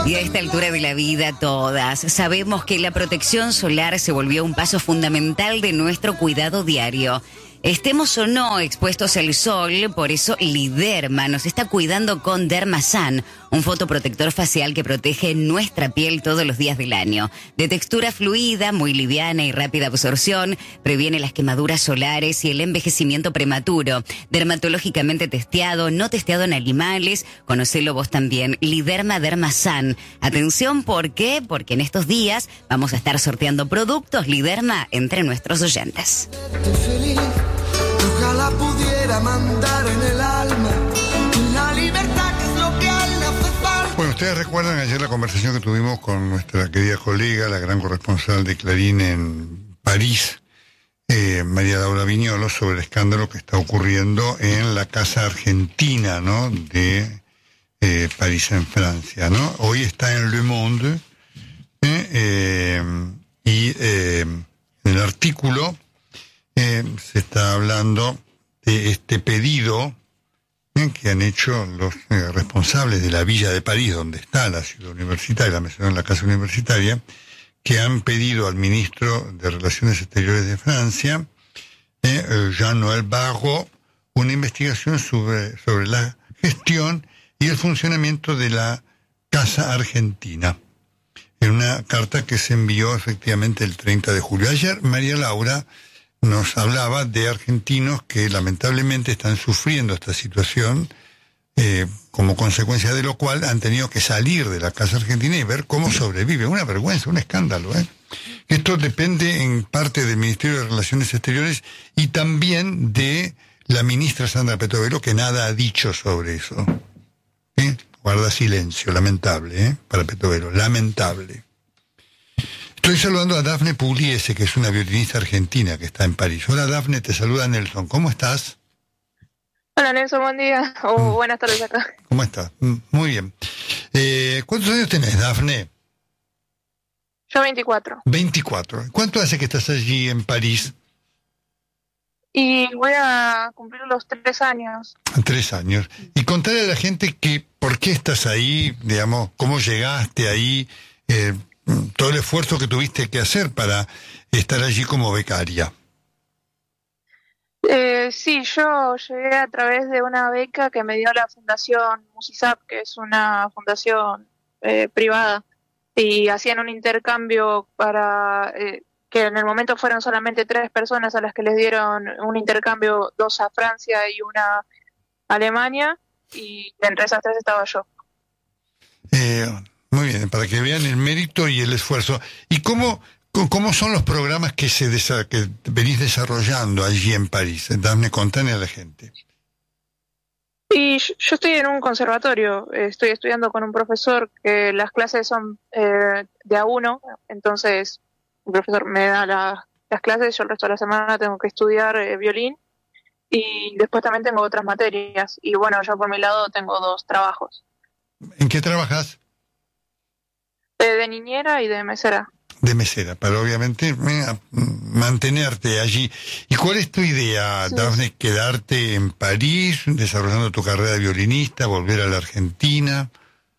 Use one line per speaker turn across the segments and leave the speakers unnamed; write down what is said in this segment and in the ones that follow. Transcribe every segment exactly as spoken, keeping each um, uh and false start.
Y a esta altura de la vida todas sabemos que la protección solar se volvió un paso fundamental de nuestro cuidado diario. Estemos o no expuestos al sol, por eso Liderma nos está cuidando con Dermasan, un fotoprotector facial que protege nuestra piel todos los días del año. De textura fluida, muy liviana y rápida absorción, previene las quemaduras solares y el envejecimiento prematuro. Dermatológicamente testeado, no testeado en animales. Conocelo vos también, Liderma Dermasan. Atención, ¿por qué? Porque en estos días vamos a estar sorteando productos Liderma entre nuestros oyentes.
Ojalá pudiera mandar en el alma la libertad, que es lo que a él le hace falta.
Bueno, ustedes recuerdan ayer la conversación que tuvimos con nuestra querida colega, la gran corresponsal de Clarín en París, eh, María Laura Viñolo, sobre el escándalo que está ocurriendo en la Casa Argentina, ¿no?, de eh, París en Francia, ¿no? Hoy está en Le Monde, eh, eh, y eh, en el artículo Eh, se está hablando de este pedido eh, que han hecho los eh, responsables de la Villa de París, donde está la ciudad universitaria, la mencionaron en la casa universitaria, que han pedido al ministro de Relaciones Exteriores de Francia, eh, Jean-Noël Barrot, una investigación sobre, sobre la gestión y el funcionamiento de la Casa Argentina, en una carta que se envió efectivamente el treinta de julio. Ayer María Laura nos hablaba de argentinos que lamentablemente están sufriendo esta situación, eh, como consecuencia de lo cual han tenido que salir de la Casa Argentina y ver cómo sobrevive. Una vergüenza, un escándalo, ¿eh? Esto depende en parte del Ministerio de Relaciones Exteriores y también de la ministra Sandra Petovelo, que nada ha dicho sobre eso. ¿Eh? Guarda silencio, lamentable, ¿eh? Para Petovelo, lamentable. Estoy saludando a Dafne Pugliese, que es una violinista argentina que está en París. Hola Dafne, te saluda Nelson. ¿Cómo estás?
Hola Nelson, buen día. O oh, mm. buenas tardes acá.
¿Cómo estás? Muy bien. Eh, ¿Cuántos años tenés, Dafne?
Yo veinticuatro.
veinticuatro. ¿Cuánto hace que estás allí en París?
Y voy a cumplir los tres años.
Tres años. Y contarle a la gente que por qué estás ahí, digamos, cómo llegaste ahí, eh, todo el esfuerzo que tuviste que hacer para estar allí como becaria.
Eh, sí, yo llegué a través de una beca que me dio la Fundación Musisap, que es una fundación eh, privada, y hacían un intercambio para eh, que en el momento fueron solamente tres personas a las que les dieron un intercambio, dos a Francia y una a Alemania, y entre esas tres estaba yo.
Eh... Muy bien, para que vean el mérito y el esfuerzo. ¿Y cómo, cómo son los programas que se desa, que venís desarrollando allí en París? Dame, contale a la gente.
Y yo estoy en un conservatorio, estoy estudiando con un profesor que las clases son eh, de a uno, entonces el profesor me da la, las clases, yo el resto de la semana tengo que estudiar eh, violín, y después también tengo otras materias, y bueno, yo por mi lado tengo dos trabajos.
¿En qué trabajas?
De niñera y de mesera.
De mesera, para obviamente eh, mantenerte allí. ¿Y cuál es tu idea, sí, Dafne? ¿Quedarte en París, desarrollando tu carrera de violinista, volver a la Argentina?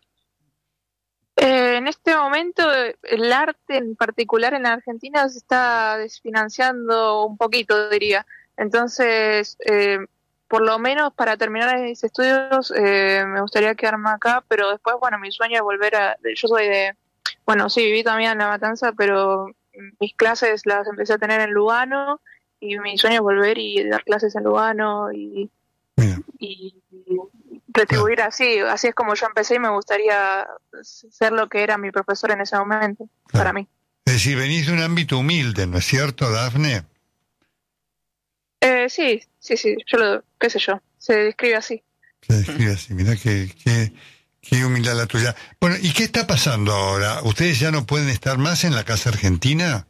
Eh, en este momento, el arte en particular en la Argentina se está desfinanciando un poquito, diría. Entonces, eh, por lo menos para terminar mis estudios, eh, me gustaría quedarme acá, pero después, bueno, mi sueño es volver a... Yo soy de... Bueno, sí, viví también en La Matanza, pero mis clases las empecé a tener en Lugano, y mi sueño es volver y dar clases en Lugano y, y, y retribuir claro. así. Así es como yo empecé, y me gustaría ser lo que era mi profesor en ese momento, claro, para mí.
Es decir, venís de un ámbito humilde, ¿no es cierto, Dafne?
Eh, sí, sí, sí, yo lo, qué sé yo, se describe así.
Se describe así, mira que... que... Qué humildad la tuya. Bueno, ¿y qué está pasando ahora? ¿Ustedes ya no pueden estar más en la Casa Argentina?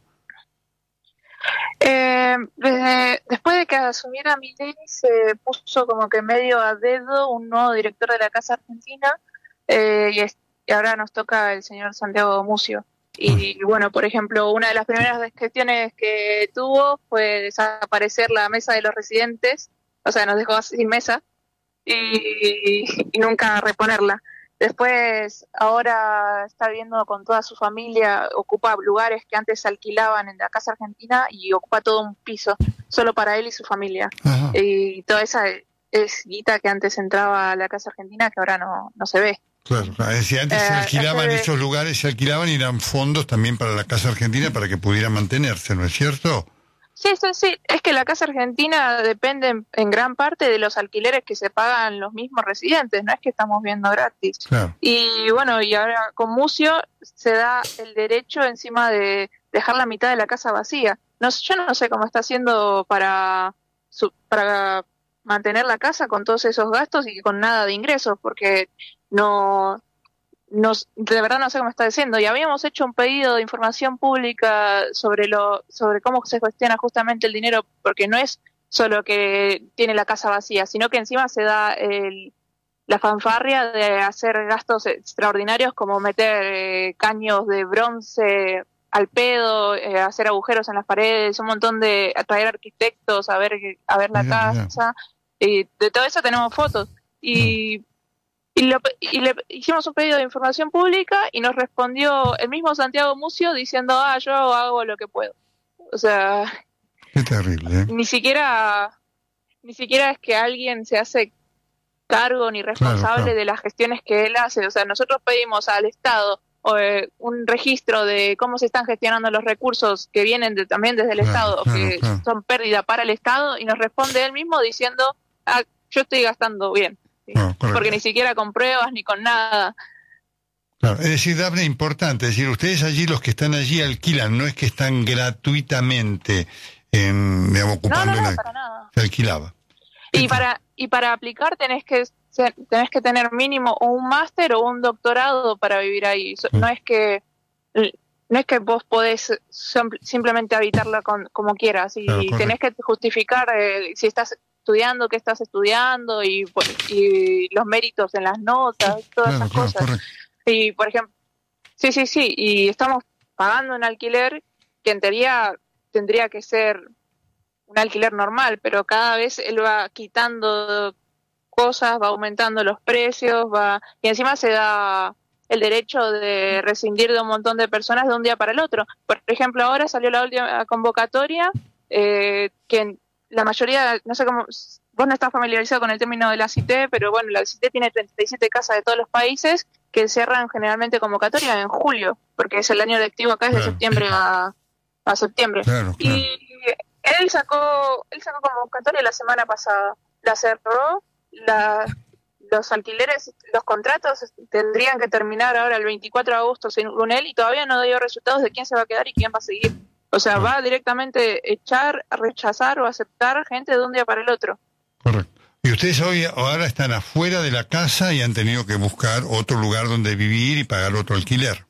Eh, desde, después de que asumiera Milei, se puso como que medio a dedo un nuevo director de la Casa Argentina, eh, y, es, y ahora nos toca el señor Santiago Mucio. Y mm. bueno, por ejemplo, una de las primeras gestiones que tuvo fue desaparecer la mesa de los residentes, o sea, nos dejó sin mesa, y, y nunca reponerla. Después, ahora está viviendo con toda su familia, ocupa lugares que antes se alquilaban en la Casa Argentina y ocupa todo un piso, solo para él y su familia.
Ajá.
Y toda esa es guita que antes entraba a la Casa Argentina que ahora no, no se ve.
Claro, claro. Es decir, antes
Eh,
se alquilaban
ese-
esos lugares, se alquilaban y eran fondos también para la Casa Argentina para que pudiera mantenerse, ¿no es cierto?
Sí, sí, sí, es que la Casa Argentina depende en, en gran parte de los alquileres que se pagan los mismos residentes, no es que estamos viendo gratis.
Claro.
Y bueno, y ahora con Mucio se da el derecho encima de dejar la mitad de la casa vacía. No, sé- yo no sé cómo está haciendo para, su- para mantener la casa con todos esos gastos y con nada de ingresos, porque no... Nos, de verdad no sé cómo está diciendo, y habíamos hecho un pedido de información pública sobre lo sobre cómo se gestiona justamente el dinero, porque no es solo que tiene la casa vacía, sino que encima se da el, la fanfarria de hacer gastos extraordinarios como meter eh, caños de bronce al pedo, eh, hacer agujeros en las paredes, un montón de atraer arquitectos a ver a ver la
Mirá, mirá.
casa, y de todo eso tenemos fotos y Y, lo- y le hicimos un pedido de información pública y nos respondió el mismo Santiago Mucio diciendo, ah, yo hago lo que puedo. O sea,
Qué terrible, ¿eh?
ni siquiera ni siquiera es que alguien se hace cargo ni responsable
claro.
de las gestiones que él hace. O sea, nosotros pedimos al Estado eh, un registro de cómo se están gestionando los recursos que vienen de, también desde el
Claro,
Estado,
claro,
que
claro.
son pérdida para el Estado, y nos responde él mismo diciendo, ah, yo estoy gastando bien. ¿sí?
No, correcto.
Porque ni siquiera con pruebas ni con nada.
Claro, es decir, Dafne, importante, es decir, ustedes allí, los que están allí alquilan, no es que están gratuitamente en, digamos,
No,
ocupando
no, no,
una...
para nada.
Se alquilaba.
Y para y para aplicar tenés que ser- tenés que tener mínimo o un máster o un doctorado para vivir ahí. So-
Sí.
No es que no es que vos podés sim- simplemente habitarla con, como quieras, y
Claro, correcto.
tenés que justificar eh, si estás estudiando, qué estás estudiando, y, y los méritos en las notas, todas
Claro,
esas
claro,
cosas.
correcto.
Y, por ejemplo, sí, sí, sí, y estamos pagando un alquiler que en teoría tendría que ser un alquiler normal, pero cada vez él va quitando cosas, va aumentando los precios, va y encima se da el derecho de rescindir de un montón de personas de un día para el otro. Por ejemplo, ahora salió la última convocatoria, eh, que la mayoría, no sé cómo, vos no estás familiarizado con el término de la C I T E, pero bueno, la C I T E tiene treinta y siete casas de todos los países que cierran generalmente convocatoria en julio, porque es el año lectivo acá, es de
Claro.
septiembre a, a septiembre.
Claro, claro.
Y él sacó, él sacó convocatoria la semana pasada, la cerró, la, los alquileres, los contratos tendrían que terminar ahora el veinticuatro de agosto según él, y todavía no dio resultados de quién se va a quedar y quién va a seguir. O sea, va directamente echar, rechazar o aceptar gente de un día para el otro.
Correcto. Y ustedes hoy ahora están afuera de la casa y han tenido que buscar otro lugar donde vivir y pagar otro alquiler.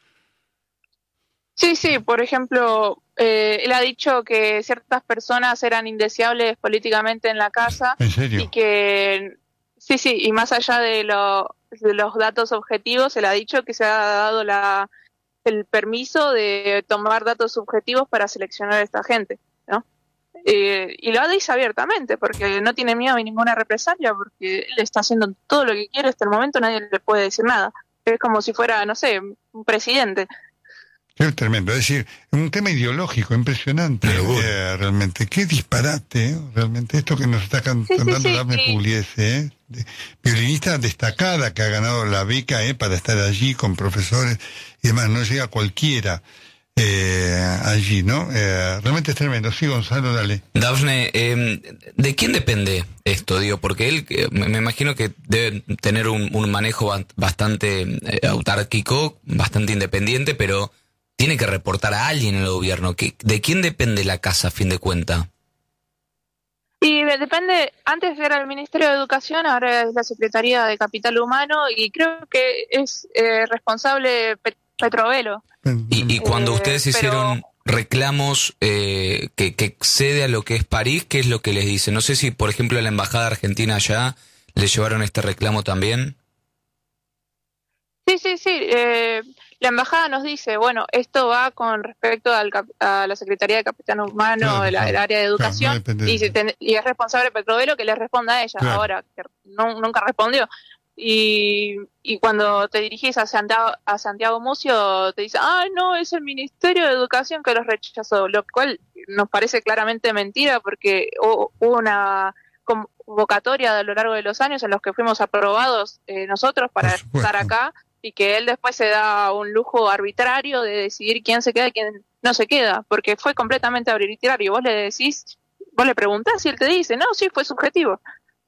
Sí, sí, por ejemplo, eh, él ha dicho que ciertas personas eran indeseables políticamente en la casa.
¿En serio?
Y que, sí, sí, y más allá de, lo, de los datos objetivos, él ha dicho que se ha dado la, el permiso de tomar datos subjetivos para seleccionar a esta gente, ¿no? Eh, y lo dice abiertamente, porque no tiene miedo a ninguna represalia, porque él está haciendo todo lo que quiere hasta el momento, nadie le puede decir nada. Es como si fuera, no sé, un presidente.
Es tremendo, es decir, un tema ideológico impresionante, eh, realmente. Qué disparate, ¿eh? Realmente, esto que nos está can-
Sí, sí,
cantando
sí,
Dafne
sí.
Pugliese, ¿eh? De- violinista destacada que ha ganado la beca ¿eh? para estar allí con profesores y demás, no llega cualquiera eh, allí, ¿no? Eh, realmente es tremendo. Sí, Gonzalo, dale.
Dafne, eh, ¿de quién depende esto? Digo, porque él, eh, me me imagino que debe tener un, un manejo ba- bastante eh, autárquico, bastante independiente, pero tiene que reportar a alguien en el gobierno. ¿Qué- ¿De quién depende la casa, a fin de cuenta?
Y de- depende, antes era el Ministerio de Educación, ahora es la Secretaría de Capital Humano, y creo que es eh, responsable Pet- Petrovelo.
Y, y cuando
Eh,
ustedes
pero-
hicieron reclamos eh, que, que excede a lo que es París, ¿qué es lo que les dice? No sé si, por ejemplo, a la Embajada Argentina allá le llevaron este reclamo también.
Sí, sí, sí. eh, la embajada nos dice, bueno, esto va con respecto al cap- a la Secretaría de Capital Humano,
Claro,
de la-
claro.
del área de
Claro,
educación,
no depende de
y, si
eso.
ten- y es responsable Petrovelo que le responda a ella.
Claro.
Ahora, que no- nunca respondió. y, y cuando te dirigís a Santiago, a Santiago Mucio te dice, ah, no, es el Ministerio de Educación que los rechazó, lo cual nos parece claramente mentira porque hubo una convocatoria a lo largo de los años en los que fuimos aprobados eh, nosotros para estar acá, y que él después se da un lujo arbitrario de decidir quién se queda y quién no se queda, porque fue completamente arbitrario. Vos le decís, vos le preguntás y él te dice, no, sí, fue subjetivo.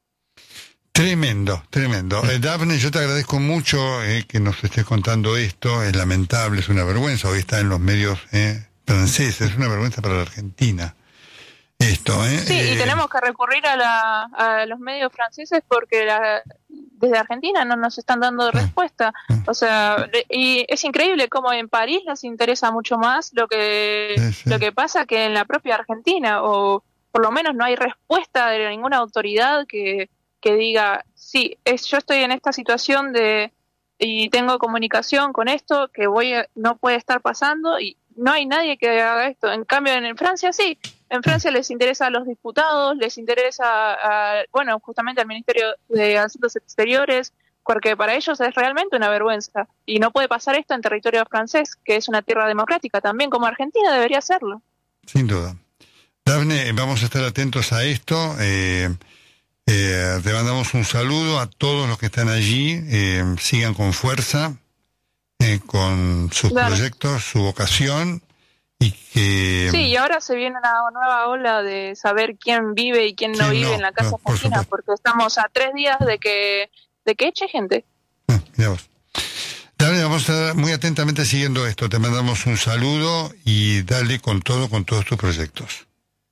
Tremendo, tremendo. Eh, Dafne, yo te agradezco mucho eh, que nos estés contando esto, es lamentable, es una vergüenza, hoy está en los medios eh, franceses, es una vergüenza para la Argentina. Esto, ¿eh?
Sí, y
eh,
tenemos que recurrir a, la, a los medios franceses porque la, desde Argentina no nos están dando respuesta. O sea, y es increíble cómo en París les interesa mucho más lo que
sí, sí.
lo que pasa que en la propia Argentina, o por lo menos no hay respuesta de ninguna autoridad que, que diga, sí, es, yo estoy en esta situación de y tengo comunicación con esto que voy a, no puede estar pasando, y no hay nadie que haga esto. En cambio, en, en Francia sí. En Francia les interesa a los diputados, les interesa, a, bueno, justamente al Ministerio de Asuntos Exteriores, porque para ellos es realmente una vergüenza. Y no puede pasar esto en territorio francés, que es una tierra democrática también, como Argentina debería hacerlo.
Sin duda. Dafne, vamos a estar atentos a esto. Eh, eh, te mandamos un saludo a todos los que están allí. Eh, sigan con fuerza, eh, con sus claro. proyectos, su vocación. Y que...
Sí, y ahora se viene una nueva ola de saber quién vive y quién no vive no, en la Casa no, Argentina, por porque estamos a tres días de que de que eche gente.
Ah, mira vos. Dale, vamos a estar muy atentamente siguiendo esto. Te mandamos un saludo y dale con todo, con todos tus proyectos.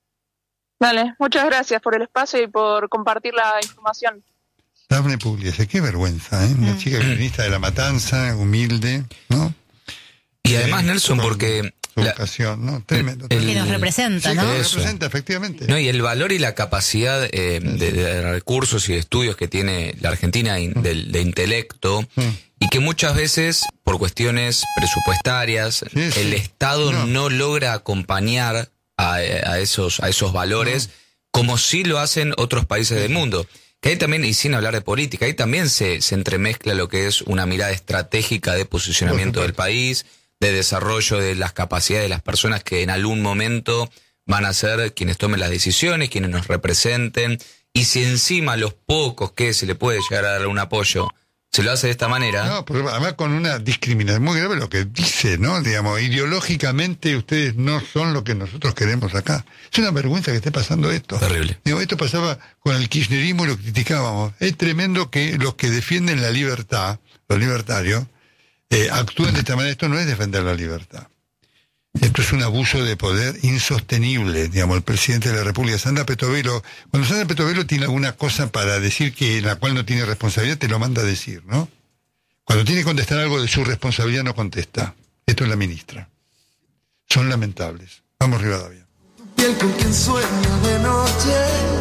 Dale, muchas gracias por el espacio y por compartir la información.
Dafne Pugliese, qué vergüenza, ¿eh? Una mm. chica violinista de La Matanza, humilde, ¿no?
Y además, Nelson, porque...
La, vocación, ¿no? Tremendo. tremendo.
Que nos representa,
sí,
¿no?
Nos representa, efectivamente.
No, y el valor y la capacidad eh, de, de recursos y de estudios que tiene la Argentina de, de, de intelecto, sí. y que muchas veces, por cuestiones presupuestarias, sí, sí. el Estado no. no logra acompañar a, a, esos, a esos valores, no. como sí lo hacen otros países sí. del mundo. Que ahí también, y sin hablar de política, ahí también se, se entremezcla lo que es una mirada estratégica de posicionamiento del país, de desarrollo de las capacidades de las personas que en algún momento van a ser quienes tomen las decisiones, quienes nos representen, y si encima a los pocos que se le puede llegar a dar un apoyo se lo hace de esta manera.
No, pero además con una discriminación muy grave lo que dice, ¿no? Digamos, ideológicamente ustedes no son lo que nosotros queremos acá. Es una vergüenza que esté pasando esto.
Terrible.
Digo, esto pasaba con el kirchnerismo y lo criticábamos. Es tremendo que los que defienden la libertad, los libertarios, Eh, actúan de esta manera. Esto no es defender la libertad. Esto es un abuso de poder insostenible. Digamos, el presidente de la República, Sandra Petovelo, cuando Sandra Petovelo tiene alguna cosa para decir que en la cual no tiene responsabilidad, te lo manda a decir, ¿no? Cuando tiene que contestar algo de su responsabilidad, no contesta. Esto es la ministra. Son lamentables. Vamos, Rivadavia.
Piel con quien sueña de noche.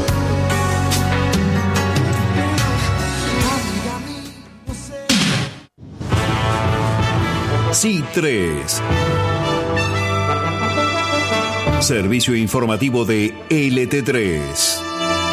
C tres. Servicio informativo de L T tres.